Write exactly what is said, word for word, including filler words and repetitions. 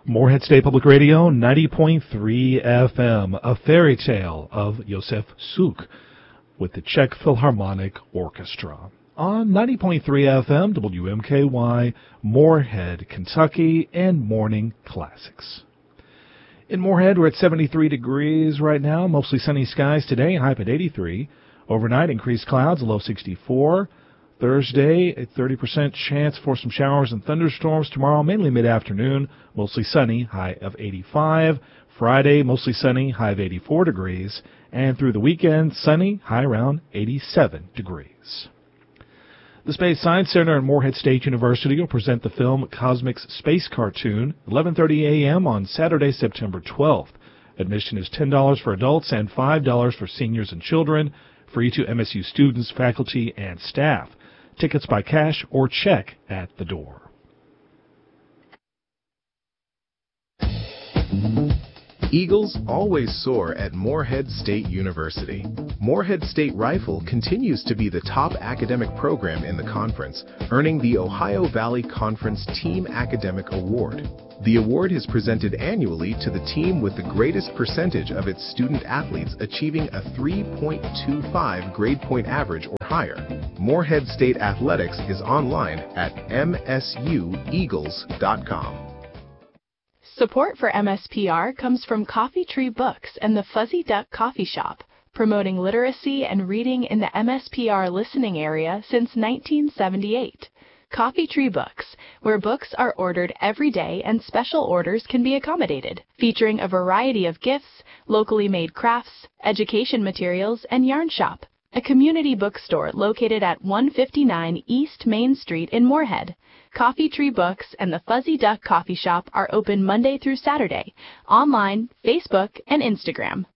Morehead State Public Radio, ninety point three F M, A Fairy Tale of Yosef Suk with the Czech Philharmonic Orchestra. On ninety point three F M, W M K Y, Morehead, Kentucky, and Morning Classics. In Morehead, we're at seventy-three degrees right now, mostly sunny skies today, high at eighty-three. Overnight, increased clouds, low sixty-four. Thursday, a thirty percent chance for some showers and thunderstorms. Tomorrow, mainly mid-afternoon, mostly sunny, high of eighty-five. Friday, mostly sunny, high of eighty-four degrees. And through the weekend, sunny, high around eighty-seven degrees. The Space Science Center at Morehead State University will present the film Cosmic's Space Cartoon, eleven thirty a.m. on Saturday, September twelfth. Admission is ten dollars for adults and five dollars for seniors and children, free to M S U students, faculty, and staff. Tickets by cash or check at the door. Eagles always soar at Morehead State University. Morehead State Rifle continues to be the top academic program in the conference, earning the Ohio Valley Conference Team Academic Award. The award is presented annually to the team with the greatest percentage of its student athletes achieving a three point two five grade point average or higher. Morehead State Athletics is online at m s u eagles dot com. Support for M S P R comes from Coffee Tree Books and the Fuzzy Duck Coffee Shop, promoting literacy and reading in the M S P R listening area since nineteen seventy-eight. Coffee Tree Books, where books are ordered every day and special orders can be accommodated, featuring a variety of gifts, locally made crafts, education materials, and yarn shop. A community bookstore located at one fifty-nine East Main Street in Morehead. Coffee Tree Books and the Fuzzy Duck Coffee Shop are open Monday through Saturday, online, Facebook, and Instagram.